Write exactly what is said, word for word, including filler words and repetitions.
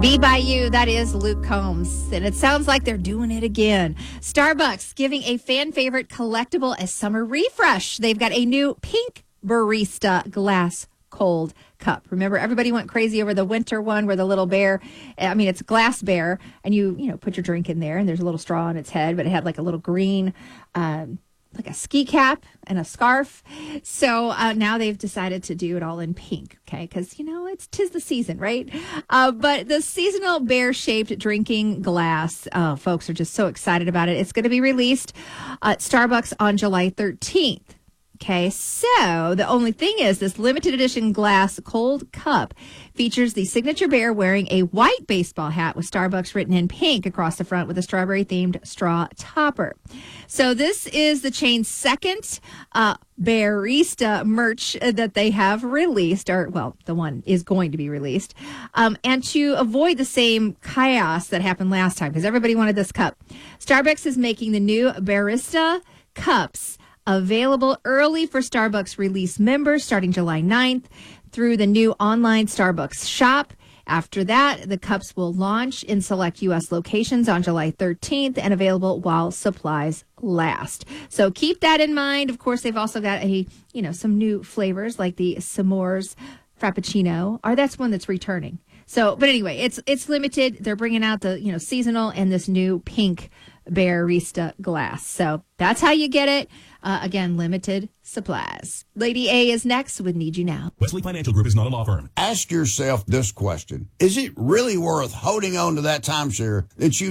Be By You, that is Luke Combs. And it sounds like they're doing it again. Starbucks giving a fan favorite collectible a summer refresh. They've got a new pink barista glass cold cup. Remember, everybody went crazy over the winter one where the little bear, I mean, it's a glass bear, and you, you know, put your drink in there, and there's a little straw on its head, but it had like a little green, um, like a ski cap and a scarf. So uh, now they've decided to do it all in pink, okay? Because, you know, it's 'tis the season, right? Uh, but the seasonal bear-shaped drinking glass, uh, folks are just so excited about it. It's going to be released at Starbucks on July thirteenth. Okay, so the only thing is this limited edition glass cold cup features the signature bear wearing a white baseball hat with Starbucks written in pink across the front with a strawberry-themed straw topper. So this is the chain's second uh, Barista merch that they have released, or, well, the one is going to be released. Um, and to avoid the same chaos that happened last time, because everybody wanted this cup, Starbucks is making the new Barista cups available early for Starbucks release members starting July ninth through the new online Starbucks shop. After that, the cups will launch in select U S locations on July thirteenth and available while supplies last. So keep that in mind. Of course, they've also got a, you know, some new flavors like the S'mores Frappuccino, or that's one that's returning. So, but anyway, it's it's limited. They're bringing out the, you know, seasonal and this new pink Barista glass. So that's how you get it. Uh, again, limited supplies. Lady A is next with Need You Now. Wesley Financial Group is not a law firm. Ask yourself this question. Is it really worth holding on to that timeshare that you